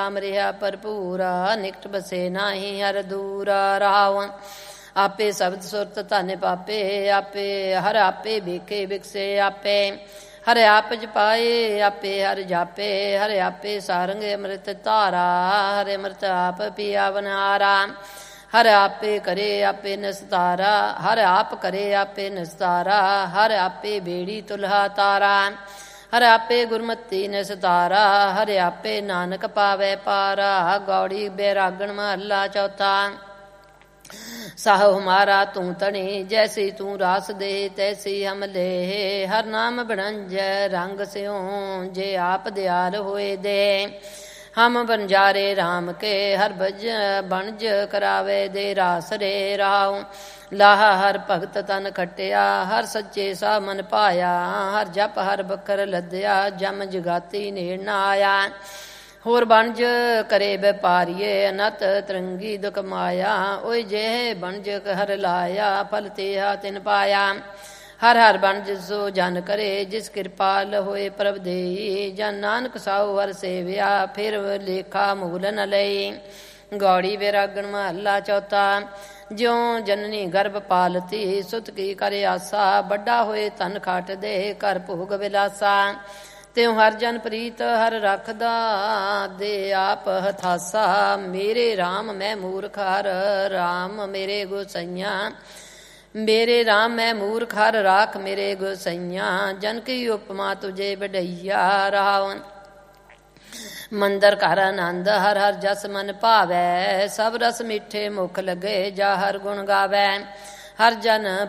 ਰਾਮ ਰਿਹਾ ਭਰਪੂਰਾ, ਨਿਕਟ ਬਸੇ ਨਾਹੀ ਹਰ ਦੂਰਾ। ਰਾਵ ਆਪੇ ਸ਼ਬਦ ਸੁਰਤ ਧਨ ਪਾਪੇ, ਆਪੇ ਹਰ ਆਪੇ ਵੇਖੇ ਵਿਕਸੇ ਆਪੇ। ਹਰ ਆਪ ਜਪਾਏ ਆਪੇ ਹਰ ਜਾਪੇ, ਹਰ ਆਪੇ ਸਾਰੰਗ ਅੰਮ੍ਰਿਤ ਧਾਰਾ। ਹਰ ਅੰਮ੍ਰਿਤ ਆਪ ਪੀਆ ਬਨਾਰਾ, ਹਰ ਆਪੇ ਕਰੇ ਆਪੇ ਨਿਸਤਾਰਾ। ਹਰ ਆਪ ਕਰੇ ਆਪੇ ਨਿਸਤਾਰਾ, ਹਰ ਆਪੇ ਬੇੜੀ ਤੁਲਹਾ ਤਾਰਾ। ਹਰ ਆਪੇ ਗੁਰਮਤੀ ਨਿਸਤਾਰਾ, ਹਰ ਆਪੇ ਨਾਨਕ ਪਾਵੈ ਪਾਰਾ। ਗੌੜੀ ਬੈਰਾਗਣ ਮਹੱਲਾ ਚੌਥਾ। ਸਾਹੁ ਹਮਾਰਾ ਤੂੰ ਤਣੀ, ਜੈਸੀ ਤੂੰ ਰਾਸ ਦੇ ਤੈਸੀ ਹਮ ਲੈ। ਹਰ ਨਾਮ ਬਣੰਜੈ ਰੰਗ ਸਿਉ, ਜੇ ਆਪ ਦਿਆਲ ਹੋਏ ਦੇ। ਹਮ ਬੰਜਾਰੇ ਰਾਮ ਕੇ, ਹਰ ਬਣਜ ਕਰਾਵੇ ਦੇ ਰਾਸ ਰੇ। ਰਾਉ ਲਾਹਾ ਹਰ ਭਗਤ ਤਨ ਖਟਿਆ, ਹਰ ਸੱਚੇ ਸਾ ਮਨ ਪਾਇਆ। ਹਰ ਜਪ ਹਰ ਬਖਰ ਲੱਦਿਆ, ਜਮ ਜਗਾਤੀ ਨੇੜ ਨ ਆਇਆ। ਹੋਰ ਬਣਜ ਕਰੇ ਵਪਾਰੀਏ, ਅਨਤ ਤਰੰਗੀ ਦੁਖ ਮਾਇਆ। ਓਏ ਜੇ ਬਣਜ ਹਰ ਲਾਇਆ, ਫਲ ਤੇਹਾ ਤਿਨ ਪਾਇਆ। ਹਰ ਹਰ ਬਣਜ ਸੋ ਜਨ ਕਰੇ, ਜਿਸ ਕਿਰਪਾਲ ਹੋਏ ਪ੍ਰਭ ਦੇਈ। ਜਨ ਨਾਨਕ ਸਾਉ ਹਰ ਸੇਵਿਆ, ਫਿਰ ਲੇਖਾ ਮੂਲ ਨ ਲਈ। ਗੌੜੀ ਵੈਰਾਗਣ ਮਹੱਲਾ ਚੌਥਾ। ਜਿਉ ਜਨਨੀ ਗਰਭ ਪਾਲਤੀ, ਸੁਤ ਕੀ ਕਰੇ ਆਸਾ। ਵੱਡਾ ਹੋਏ ਧਨ ਖਾਟ ਦੇ, ਕਰ ਭੋਗ ਵਿਲਾਸਾ। ਤਿਉ ਹਰ ਜਨ ਪ੍ਰੀਤ ਹਰ ਰਖਦਾ, ਦੇ ਆਪ ਹਥਾਸਾ। ਮੇਰੇ ਰਾਮ ਮੈਂ ਮੂਰਖ ਹਰ, ਰਾਮ ਮੇਰੇ ਗੁਸਈਆ। ਮੇਰੇ ਰਾਮ ਮੈਂ ਮੂਰਖ ਹਰ, ਰਾਖ ਮੇਰੇ ਗੁਸਈਆ। ਜਨ ਕੀ ਉਪਮਾ ਤੁਝੇ ਵਡਈਆ। ਰਾਵ ਮੰਦਰ ਘਰ ਆਨੰਦ, ਹਰ ਹਰ ਜਸ ਮਨ ਭਾਵੈ। ਸਭ ਰਸ ਮਿੱਠੇ ਮੁਖ ਲਗੇ, ਜਾ ਹਰ ਗੁਣ ਗਾਵੈ। ਹਰ ਜਨ